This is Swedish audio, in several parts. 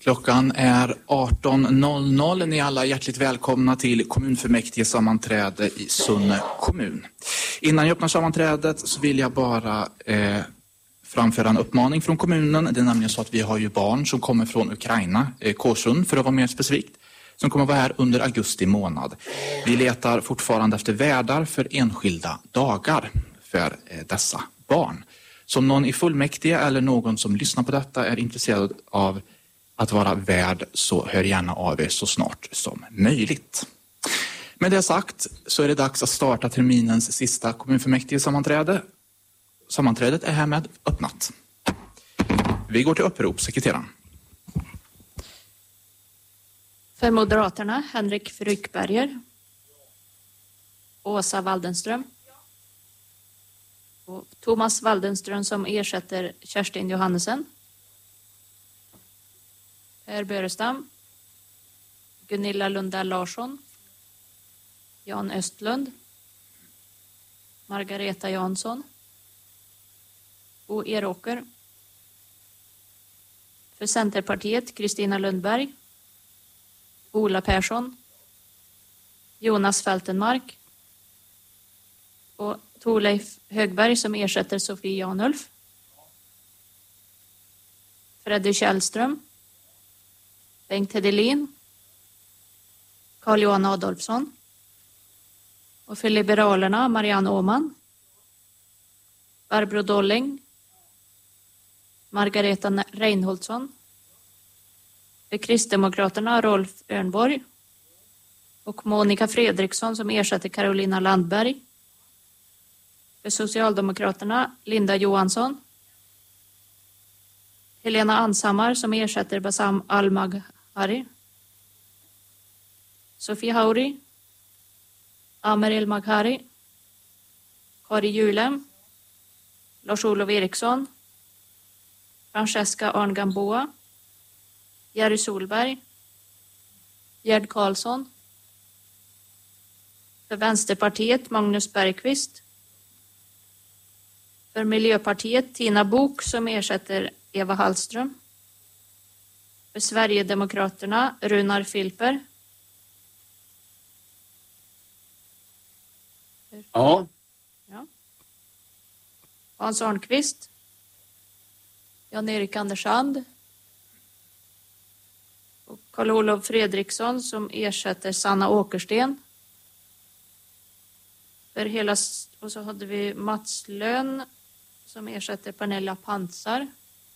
Klockan är 18.00. Ni är alla hjärtligt välkomna till kommunfullmäktige sammanträde i Sunne kommun. Innan jag öppnar sammanträdet så vill jag bara framföra en uppmaning från kommunen. Det är nämligen så att vi har ju barn som kommer från Ukraina, Kårsund för att vara mer specifikt, som kommer vara här under augusti månad. Vi letar fortfarande efter värdar för enskilda dagar för dessa barn. Som någon i fullmäktige eller någon som lyssnar på detta är intresserad av att vara värd, så hör gärna av er så snart som möjligt. Med det sagt så är det dags att starta terminens sista kommunfullmäktige sammanträde. Sammanträdet är härmed öppnat. Vi går till upprop, sekreteraren. För Moderaterna, Henrik Frykberger. Åsa Waldenström. Och Thomas Waldenström som ersätter Kerstin Johannesen. Per Börestam. Gunilla Lundell Larsson. Jan Östlund. Margareta Jansson. Bo Eråker. För Centerpartiet, Kristina Lundberg. Ola Persson. Jonas Fältenmark. Och Torleif Högberg som ersätter Sofie Janulf. Freddy Källström. Bengt Hedelin. Carl-Johan Adolfsson. Och för Liberalerna, Marianne Åman. Barbro Dolling. Margareta Reinholdsson. För Kristdemokraterna, Rolf Örnborg. Och Monica Fredriksson som ersätter Carolina Landberg. För Socialdemokraterna, Linda Johansson. Helena Anshammar som ersätter Bassam Al-Maghari. Sofie Hauri. Amer El-Maghari. Kari Julem. Lars-Olof Eriksson. Francesca Arngamboa. Jerry Solberg. Gerd Karlsson. För Vänsterpartiet, Magnus Bergqvist. För Miljöpartiet, Tina Bok som ersätter Eva Hallström. För Sverigedemokraterna, Runar Filper. Ja. Hans Arnqvist. Jan-Erik Andersand. Och Karl-Olof Fredriksson som ersätter Sanna Åkersten. Och så hade vi Mats Lönn som ersätter Pernilla Pansar.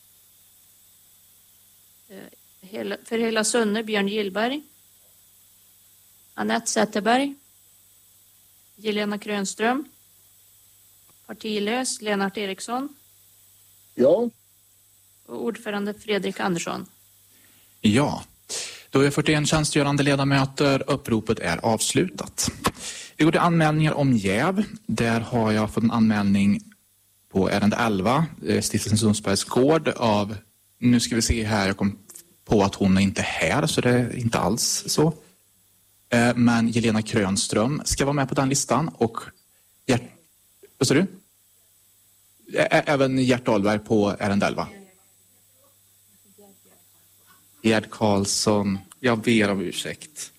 För hela Sunne, Björn Gillberg. Annette Zetterberg. Jelena Krönström. Partilös, Lennart Eriksson. Ja. Och ordförande Fredrik Andersson. Ja, då är 41 tjänstgörande ledamöter. Uppropet är avslutat. Vi går till anmälningar om jäv. Där har jag fått en anmälning på ärende 11, Stiftelsen Sundsbergs gård av, nu ska vi se här, jag kom på att hon är inte här så det är inte alls så. Men Jelena Krönström ska vara med på den listan och vad sa du? Även Gert Dahlberg på ärende 11. Gerd Karlsson, jag ber om ursäkt.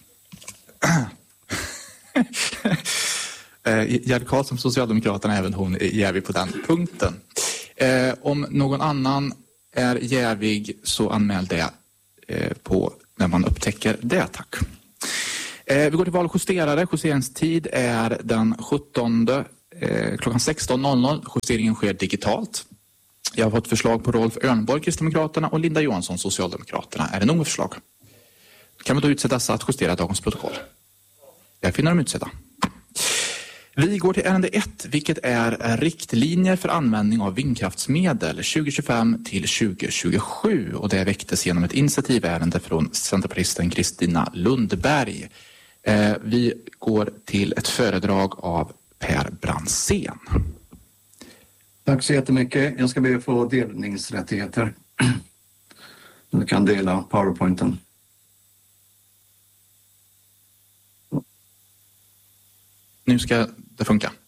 Gerd Karlsson, Socialdemokraterna, även hon är jävig på den punkten. Om någon annan är jävig så anmäl det på när man upptäcker det, tack. Vi går till valjusterare. Justeringstid är den 17 klockan 16.00. Justeringen sker digitalt. Jag har fått förslag på Rolf Örnborg, Kristdemokraterna, och Linda Johansson, Socialdemokraterna. Är det något förslag? Kan man då utse dessa att justera dagens protokoll? Där finner de utsedda. Vi går till ärende 1, vilket är riktlinjer för användning av vindkraftsmedel 2025 till 2027. Och det väcktes genom ett initiativärende från centerpartisten Kristina Lundberg. Vi går till ett föredrag av Per Brandsén. Tack så jättemycket. Jag ska be att få delningsrättigheter. Du kan dela PowerPointen. Nu ska det funka.